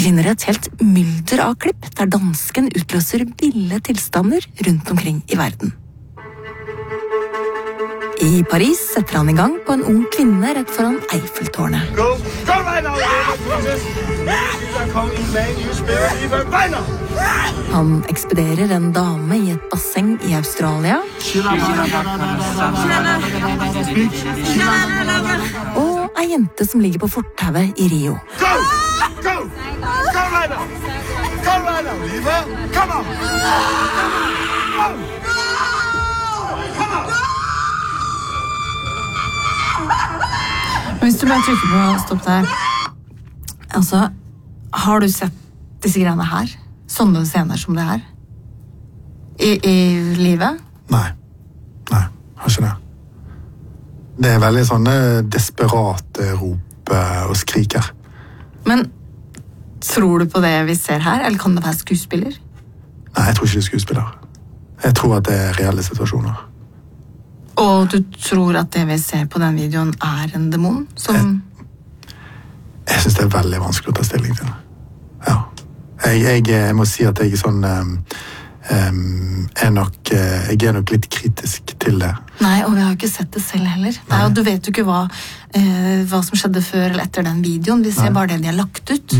Vi finner et helt mylder av klipp der dansken utløser ville tilstander rundt omkring i verden. I Paris setter han i gang på en ung kvinne rett foran Eiffeltårnet. Han ekspederer en dame i et basseng i Australia. Og ei jente som ligger på fortauet i Rio. Hvis du bare trykker på stopp der. Altså, har du sett disse greiene her? Sånne scener som det her? I livet? Nei, har ikke det. Det er veldig sånne desperate rop og skriker. Men tror du på det vi ser her, eller kan det være skuespiller? Nei, jeg tror ikke det er skuespiller. Jeg tror at det er reelle situasjoner. Og du tror at det vi ser på den videoen er en demon som... Jeg synes det er veldig vanskelig å ta stilling til. Ja. Jeg må si at jeg er sånn... jeg er nok litt kritisk til det. Nei, og vi har jo ikke sett det selv heller. Nei, og du vet jo ikke hva som skjedde før eller etter den videoen. Vi ser bare det de har lagt ut.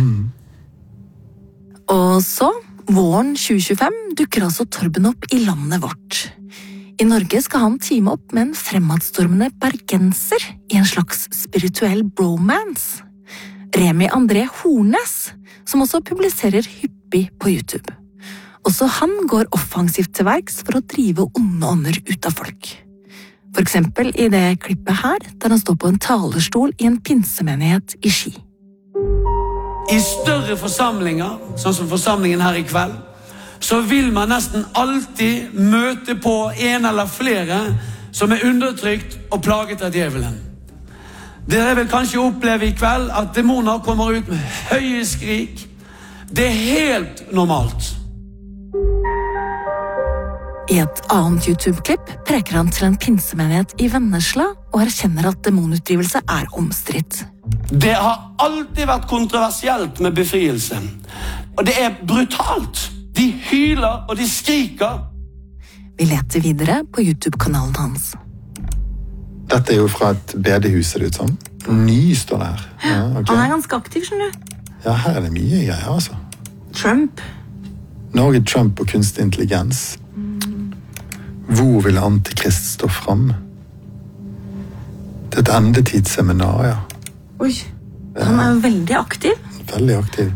Og så, våren 2025, dukker altså Torben opp i landet vårt. I Norge skal han teame opp med en fremadstormende bergenser i en slags spirituell bromance. Remi André Hornes, som også publiserer hyppig på YouTube. Også han går offensivt til verks for å drive onde ånder ut av folk. For eksempel i det klippet her, der han står på en talerstol i en pinsemenighet i Ski. I større forsamlinger, sånn som forsamlingen her i kveld, så vil man nesten alltid møte på en eller flere som er undertrykt og plaget av djevelen. Dere vil kanskje oppleve i kveld at demoner kommer ut med høye skrik. Det er helt normalt. I et annet YouTube-klipp preker han til en pinsemenighet i Vennesla og erkjenner at demonutdrivelse er omstridt. Det har alltid vært kontroversielt med befrielse. Og det er brutalt. De hyler og de skriker. Vi leter videre på YouTube-kanalen hans. Dette er jo fra et bedehus, ser det ut som. Ny står det her. Ja, okay. Han er ganske aktiv, skjønner du. Ja, her er det mye greier, altså. Trump. Norge, Trump og kunstig intelligens. Hvor vil antikrist stå fram? Det er et endetidsseminar, ja. Oi, han er jo veldig aktiv. Veldig aktiv.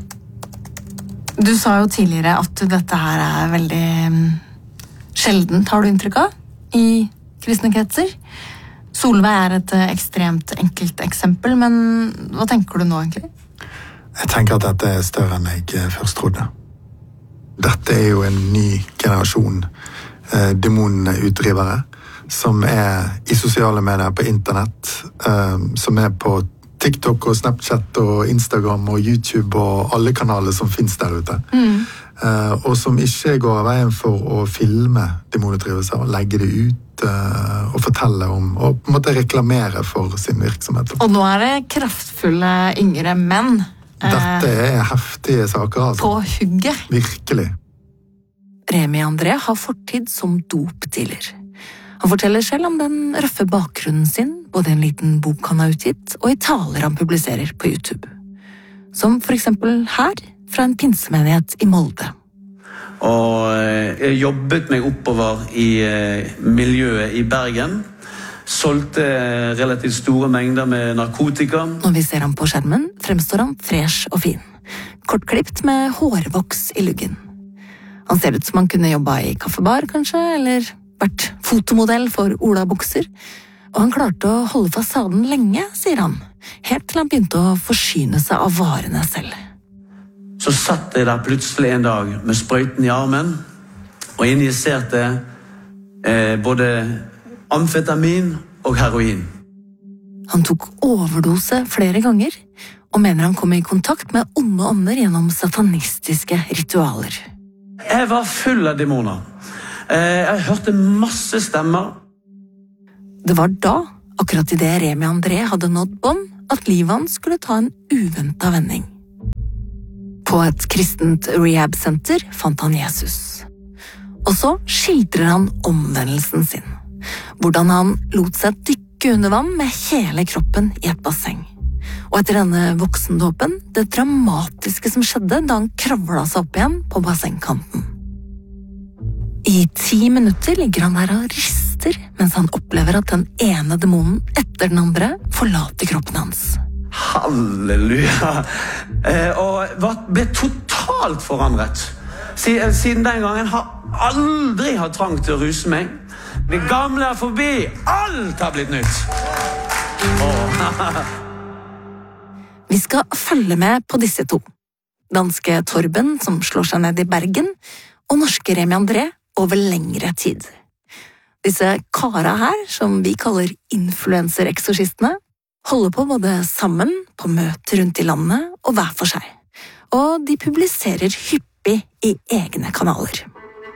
Du sa jo tidligere at dette her er veldig sjeldent, har du inntrykk av, i kristne kretser. Solveig er et ekstremt enkelt eksempel, men hva tenker du nå egentlig? Jeg tenker at dette er større enn jeg først trodde. Dette er jo en ny generasjon demonutdrivere som er i sosiale medier på internett, som er på TikTok og Snapchat og Instagram og YouTube og alle kanaler som finnes der ute. Og som ikke går av veien for å filme demonutdrivelser og legge det ut og fortelle om, og på en måte reklamere for sin virksomhet. Og nå er det kraftfulle yngre menn. Dette er heftige saker, altså. På hugget. Virkelig. Remi André har fortid som dopdealer. Han forteller selv om den røffe bakgrunnen sin, både i en liten bok han har utgitt, og i taler han publiserer på YouTube. Som for eksempel her, fra en pinsemenighet i Molde. Og jeg jobbet meg oppover i miljøet i Bergen. Solgte relativt store mengder med narkotika. Når vi ser ham på skjermen, fremstår han fresh og fin. Kortklipt med hårvoks i luggen. Han ser ut som han kunne jobba i kaffebar, kanskje, eller vært fotomodell for Ola-bukser. Og han klarte å holde fasaden lenge, sier han, helt til han begynte å forsyne seg av varene selv. Så satt jeg der plutselig en dag med sprøyten i armen, og injiserte både amfetamin og heroin. Han tok overdose flere ganger, og mener han kom i kontakt med onde ånder gjennom satanistiske ritualer. Jeg var full av demoner. Jeg hørte masse stemmer. Det var da, akkurat i det Remi André hadde nådd bånd, at livet hans skulle ta en uventet vending. På På et kristent rehab-senter fant han Jesus. Og så skildrer han omvendelsen sin. Hvordan han lot seg dykke under vann med hele kroppen i et basseng. Og etter denne voksendåpen, det dramatiske som skjedde da han kravlet seg opp igjen på bassengkanten. I 10 minutter ligger han der og rister, mens han opplever at den ene demonen etter den andre forlater kroppen hans. Halleluja! Og ble totalt forandret. Siden den gangen har aldri hatt trang til å ruse meg. Det gamle er forbi. Alt har blitt nytt. Vi skal følge med på disse to. Danske Torben, som slår seg ned i Bergen, og norske Remi André over lengre tid. Disse kara her, som vi kaller influencer-eksorsistene, holder på både sammen, på møter rundt i landet og hver for seg. Og de publiserer hyppig i egne kanaler.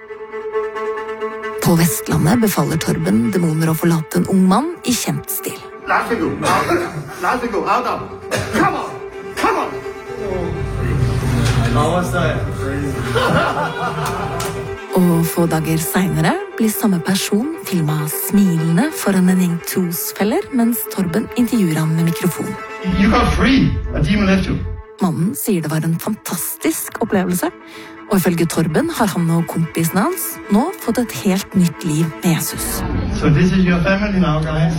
På Vestlandet befaller Torben demoner å forlate en ung mann i kjent stil. La det gå, Adam. Come on, come on. Og få dager senere blir samme person filmet smilende foran en gjeng trosfeller, mens Torben intervjuer ham med mikrofon. You got free. A demon left you. Mannen sier det var en fantastisk opplevelse, og ifølge Torben har han og kompisene hans nå fått et helt nytt liv med Jesus. So this is your family now, guys.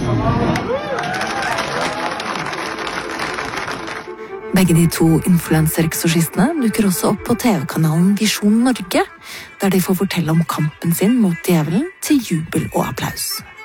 Begge de to influencer-eksorsistene dukker også opp på TV-kanalen Visjon Norge, der de får fortelle om kampen sin mot djevelen til jubel og applaus.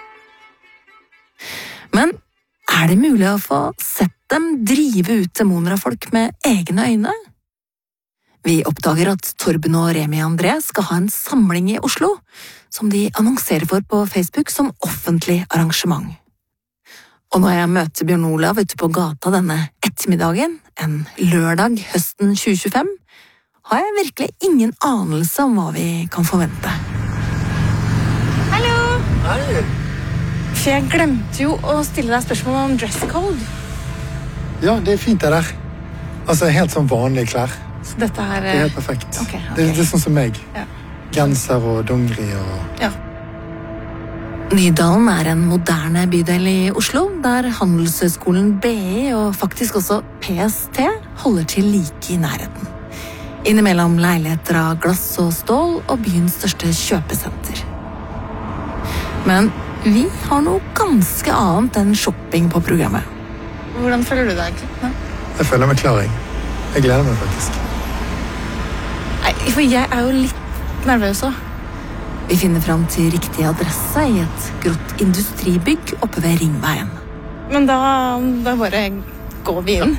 Men er det mulig å få sett dem drive ut demoner av folk med egne øyne? Vi oppdager at Torben og Remi André skal ha en samling i Oslo, som de annonserer for på Facebook som offentlig arrangement. Og når jeg møter Bjørn Olav ute på gata denne ettermiddagen, en lørdag høsten 2025, har jeg virkelig ingen anelse om hva vi kan forvente. Hallo! Hei! For jeg glemte jo å stille deg spørsmål om dress code. Ja, det er fint det der. Altså, helt sånn vanlige klær. Så dette her... Det er helt perfekt. Ok. Det er sånn som meg. Ja. Genser og dongeri og... Ja. Nydalen er en moderne bydel i Oslo, der Handelshøyskolen BI og faktisk også PST holder til like i nærheten. Innimellom leiligheter av glass og stål og byens største kjøpesenter. Men vi har noe ganske annet enn shopping på programmet. Hvordan føler du deg egentlig? Ja. Jeg føler meg klar, jeg. Jeg gleder meg faktisk. Nei, for jeg er jo litt nervøs også. Vi finner fram til riktig adresse i et grått industribygg oppe ved Ringveien. Men da bare går vi inn.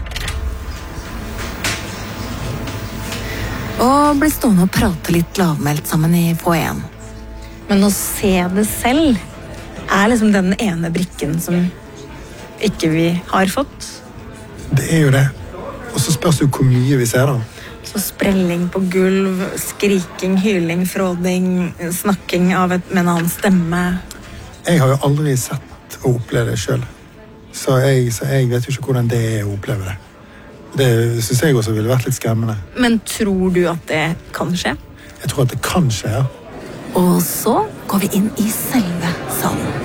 Og blir stående og prate litt lavmælt sammen i foajeen. Men å se det selv er liksom den ene brikken som ikke vi har fått. Det er jo det. Og så spørs jo hvor mye vi ser da. Så sprelling på gulv, skriking, hyling, fråding, snakking med en annen stemme. Jeg har jo aldri sett og opplevd det selv. Så jeg vet jo ikke hvordan det er å oppleve det. Det synes jeg også ville vært litt skremmende. Men tror du at det kan skje? Jeg tror at det kan skje, ja. Og så går vi inn i selve salen.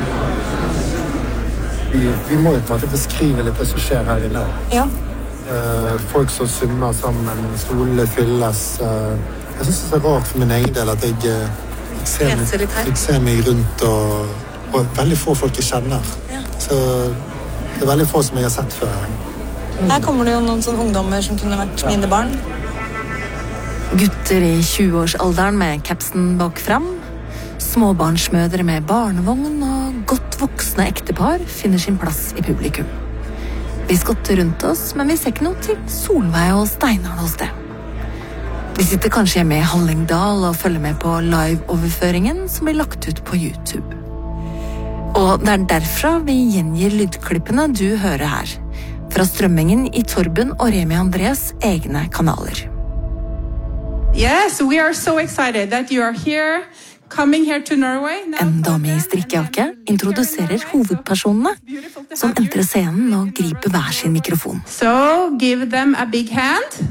Vi må jo på en måte beskrive litt det som skjer her inne. Ja. Folk som summer sammen, stolene fylles. Jeg synes det er rart for min egen del at jeg ser meg rundt og veldig få folk jeg kjenner. Ja. Så det er veldig få som jeg har sett før. Her kommer det jo noen sånne ungdommer som kunne vært mine barn. Gutter i 20-årsalderen med capsen bak fram, småbarnsmødre med barnevogn og godt voksne ektepar finner sin plass i publikum. Vi skotter rundt oss, men vi ser ikke noe til Solveig og Steinar hos det. De sitter kanskje hjemme i Hallingdal og følger med på live-overføringen som blir lagt ut på YouTube. Og det er derfra vi gjengir lydklippene du hører her, fra strømmingen i Torben og Remi Andrés egne kanaler. Yes, we are so excited that you are here. Coming here to Norway. En dame i strikkejakke introduserer hovedpersonene, som entrer scenen og griper hver sin mikrofon. So give them a big hand.